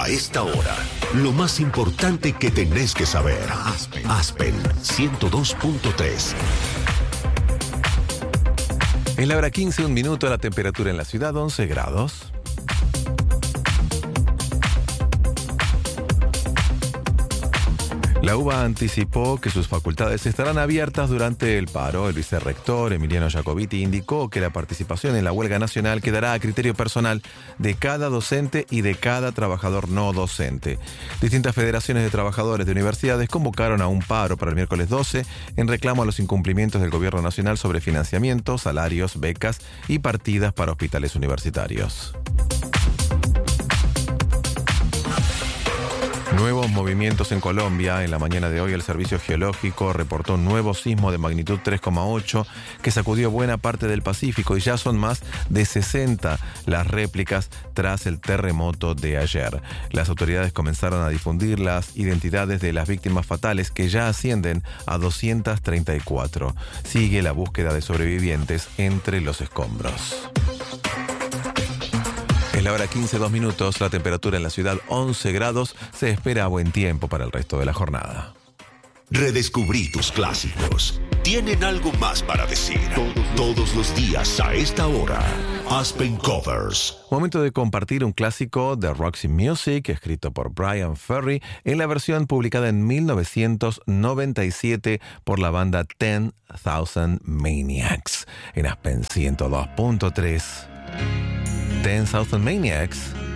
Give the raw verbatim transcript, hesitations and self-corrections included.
A esta hora, lo más importante que tenés que saber. Aspen, Aspen ciento dos punto tres. Es la hora quince, un minuto, la temperatura en la ciudad once grados. La U B A anticipó que sus facultades estarán abiertas durante el paro. El vicerrector Emiliano Jacobiti indicó que la participación en la huelga nacional quedará a criterio personal de cada docente y de cada trabajador no docente. Distintas federaciones de trabajadores de universidades convocaron a un paro para el miércoles doce en reclamo a los incumplimientos del gobierno nacional sobre financiamiento, salarios, becas y partidas para hospitales universitarios. Nuevos movimientos en Colombia. En la mañana de hoy el Servicio Geológico reportó un nuevo sismo de magnitud tres coma ocho que sacudió buena parte del Pacífico y ya son más de sesenta las réplicas tras el terremoto de ayer. Las autoridades comenzaron a difundir las identidades de las víctimas fatales que ya ascienden a doscientas treinta y cuatro. Sigue la búsqueda de sobrevivientes entre los escombros. Es la hora quince, dos minutos, la temperatura en la ciudad once grados, se espera buen tiempo para el resto de la jornada. Redescubrí tus clásicos. Tienen algo más para decir. Todos los días a esta hora. Aspen Covers. Momento de compartir un clásico de Roxy Music, escrito por Bryan Ferry, en la versión publicada en mil novecientos noventa y siete por la banda ten thousand Maniacs. En Aspen ciento dos punto tres. ten thousand Maniacs